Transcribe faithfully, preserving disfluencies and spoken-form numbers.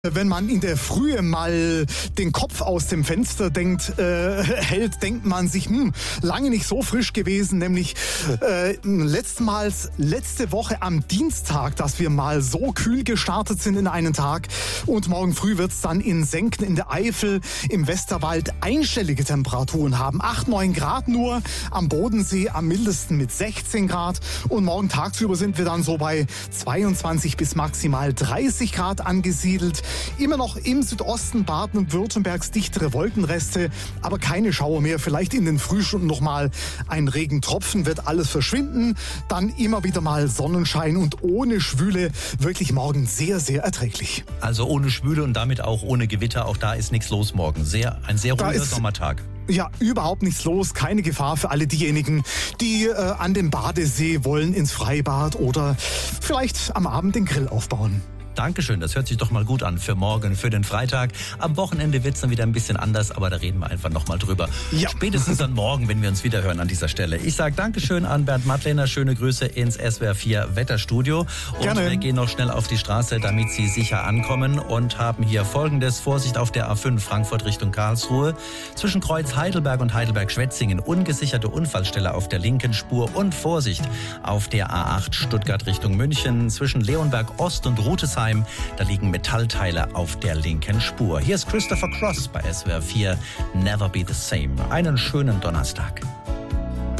Wenn man in der Frühe mal den Kopf aus dem Fenster denkt, äh, hält, denkt man sich, hm, lange nicht so frisch gewesen, nämlich äh, letztmals letzte Woche am Dienstag, dass wir mal so kühl gestartet sind in einen Tag, und morgen früh wird es dann in Senken in der Eifel, im Westerwald einstellige Temperaturen haben. acht, neun Grad nur, am Bodensee am mildesten mit sechzehn Grad, und morgen tagsüber sind wir dann so bei zweiundzwanzig bis maximal dreißig Grad angesiedelt. Immer noch im Südosten Baden-Württembergs dichtere Wolkenreste, aber keine Schauer mehr. Vielleicht in den Frühstunden noch mal ein Regentropfen, wird alles verschwinden. Dann immer wieder mal Sonnenschein und ohne Schwüle. Wirklich morgen sehr, sehr erträglich. Also ohne Schwüle und damit auch ohne Gewitter. Auch da ist nichts los morgen. Sehr, ein sehr ruhiger Sommertag. Ja, überhaupt nichts los. Keine Gefahr für alle diejenigen, die äh, an den Badesee wollen, ins Freibad oder vielleicht am Abend den Grill aufbauen. Dankeschön, das hört sich doch mal gut an für morgen, für den Freitag. Am Wochenende wird es dann wieder ein bisschen anders, aber da reden wir einfach nochmal drüber. Ja. Spätestens dann morgen, wenn wir uns wieder hören an dieser Stelle. Ich sage Dankeschön an Bernd Mattlener, schöne Grüße ins S W R vier Wetterstudio. Und Gerne. Wir gehen noch schnell auf die Straße, damit Sie sicher ankommen, und haben hier Folgendes. Vorsicht auf der A fünf Frankfurt Richtung Karlsruhe. Zwischen Kreuz Heidelberg und Heidelberg-Schwetzingen ungesicherte Unfallstelle auf der linken Spur, und Vorsicht auf der A acht Stuttgart Richtung München. Zwischen Leonberg Ost und Rutesheim, da liegen Metallteile auf der linken Spur. Hier ist Christopher Cross bei S W R vier, Never Be the Same. Einen schönen Donnerstag.